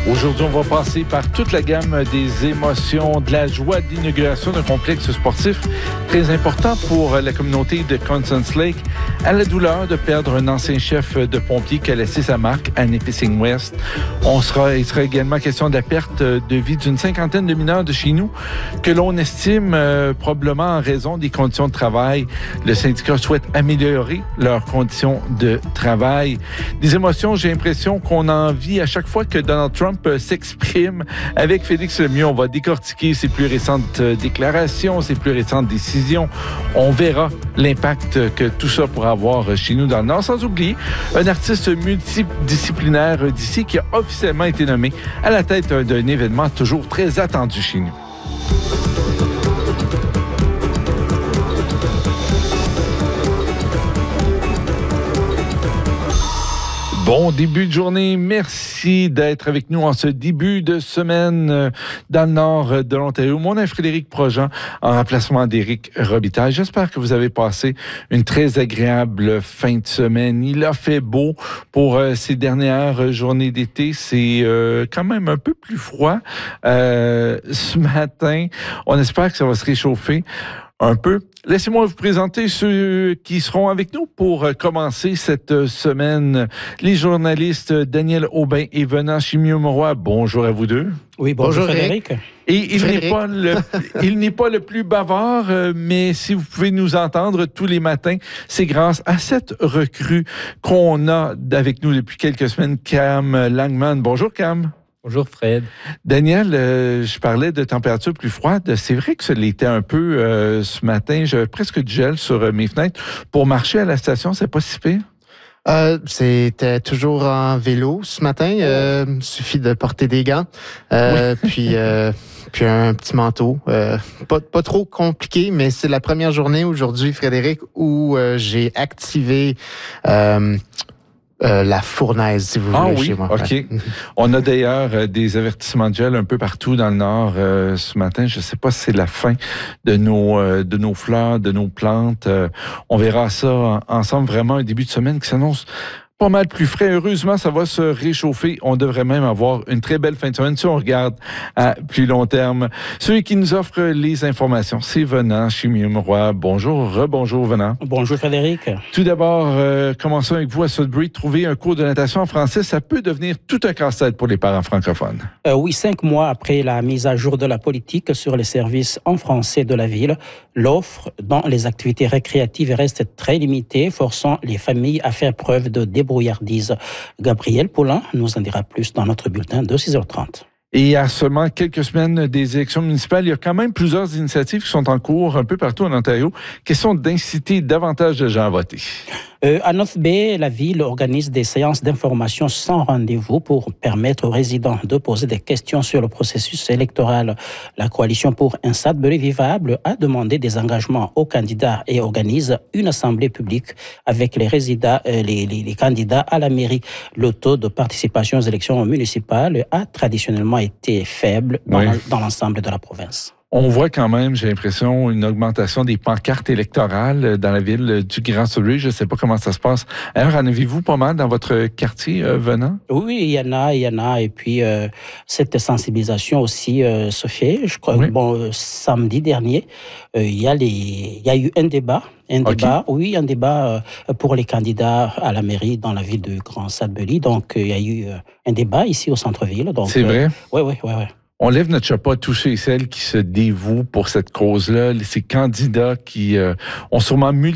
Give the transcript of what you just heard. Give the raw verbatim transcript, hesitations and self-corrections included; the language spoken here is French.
Aujourd'hui, on va passer par toute la gamme des émotions, de la joie d'inauguration d'un complexe sportif très important pour la communauté de Constance Lake, à la douleur de perdre un ancien chef de pompiers qui a laissé sa marque à Nipissing West. On sera, il sera également question de la perte de vie d'une cinquantaine de mineurs de chez nous que l'on estime euh, probablement en raison des conditions de travail. Le syndicat souhaite améliorer leurs conditions de travail. Des émotions, j'ai l'impression qu'on en vit à chaque fois que Donald Trump euh, s'exprime. Avec Félix Lemieux, on va décortiquer ses plus récentes euh, déclarations, ses plus récentes décisions. On verra l'impact que tout ça pourra avoir chez nous dans le Nord. Sans oublier un artiste multidisciplinaire d'ici qui a officiellement été nommé à la tête d'un événement toujours très attendu chez nous. Bon début de journée. Merci d'être avec nous en ce début de semaine dans le nord de l'Ontario. Mon nom est Frédéric Projean, en remplacement d'Éric Robitaille. J'espère que vous avez passé une très agréable fin de semaine. Il a fait beau pour euh, ces dernières journées d'été. C'est euh, quand même un peu plus froid euh, ce matin. On espère que ça va se réchauffer un peu. Laissez-moi vous présenter ceux qui seront avec nous pour commencer cette semaine. Les journalistes Daniel Aubin et Venant Chimieux-Mauroy. Bonjour à vous deux. Oui, bonjour, bonjour Frédéric. Et il n'est pas le, il n'est pas le plus bavard, mais si vous pouvez nous entendre tous les matins, c'est grâce à cette recrue qu'on a avec nous depuis quelques semaines, Cam Langman. Bonjour Cam. Bonjour Fred. Daniel, euh, je parlais de température plus froide. C'est vrai que ça l'était un peu euh, ce matin. J'avais presque du gel sur euh, mes fenêtres. Pour marcher à la station, c'est pas si pire? Euh, c'était toujours en vélo ce matin. Euh, suffit de porter des gants. Euh, oui. puis, euh, puis un petit manteau. Euh, pas, pas trop compliqué, mais c'est la première journée aujourd'hui, Frédéric, où euh, j'ai activé... Euh, Euh, la fournaise, si vous voulez, ah, oui? chez moi. OK. On a d'ailleurs euh, des avertissements de gel un peu partout dans le Nord euh, ce matin. Je ne sais pas si c'est la fin de nos, euh, de nos fleurs, de nos plantes. Euh, on verra ça en, ensemble. Vraiment un début de semaine qui s'annonce pas mal plus frais. Heureusement, ça va se réchauffer. On devrait même avoir une très belle fin de semaine si on regarde à plus long terme. Celui qui nous offre les informations, c'est Venant Chimieux-Mauroy. Bonjour, rebonjour Venant. Bonjour Frédéric. Tout d'abord, euh, commençons avec vous à Sudbury. Trouver un cours de natation en français, ça peut devenir tout un casse-tête pour les parents francophones. Euh, oui, cinq mois après la mise à jour de la politique sur les services en français de la ville, l'offre dans les activités récréatives reste très limitée, forçant les familles à faire preuve de débrouillardise. Gabriel Paulin nous en dira plus dans notre bulletin de six heures trente. Et à seulement quelques semaines des élections municipales, il y a quand même plusieurs initiatives qui sont en cours un peu partout en Ontario. Question d'inciter davantage de gens à voter. Euh, à North Bay, la ville organise des séances d'information sans rendez-vous pour permettre aux résidents de poser des questions sur le processus électoral. La coalition pour un Sudbury vivable a demandé des engagements aux candidats et organise une assemblée publique avec les résidents, euh, les, les, les candidats à la mairie. Le taux de participation aux élections municipales a traditionnellement été faible dans, oui. dans l'ensemble de la province. On voit quand même, j'ai l'impression, une augmentation des pancartes électorales dans la ville du Grand Sudbury. Je ne sais pas comment ça se passe. Alors, en avez-vous pas mal dans votre quartier euh, Venant? Oui, il y en a, il y en a. Et puis, euh, cette sensibilisation aussi euh, se fait. Je crois oui. que bon, euh, samedi dernier, euh, il, y a les, il y a eu un débat. Un okay. débat, oui, un débat euh, pour les candidats à la mairie dans la ville de Grand Sudbury. Donc, euh, il y a eu euh, un débat ici au centre-ville. Donc, c'est vrai? Oui, oui, oui, oui. On lève notre chapeau à tous ceux et celles qui se dévouent pour cette cause-là. Ces candidats qui euh, ont sûrement multiplié